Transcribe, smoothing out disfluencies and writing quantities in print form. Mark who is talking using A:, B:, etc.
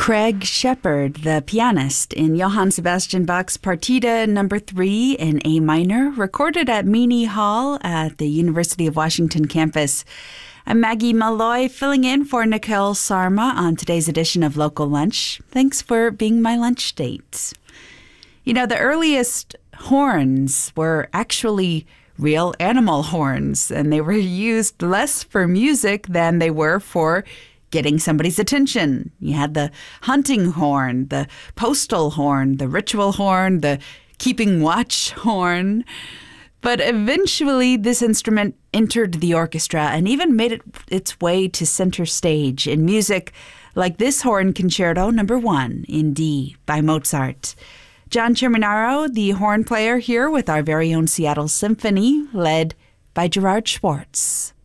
A: Craig Shepard, the pianist in Johann Sebastian Bach's Partita No. 3 in A minor, recorded at Meany Hall at the University of Washington campus. I'm Maggie Malloy, filling in for Nicole Sarma on today's edition of Local Lunch. Thanks for being my lunch date. You know, the earliest horns were actually real animal horns, and they were used less for music than they were for getting somebody's attention. You had the hunting horn, the postal horn, the ritual horn, the keeping watch horn. But eventually this instrument entered the orchestra and even made its way to center stage in music like this horn concerto No. 1 in D by Mozart. John Cerminaro, the horn player, here with our very own Seattle Symphony, led by Gerard Schwartz.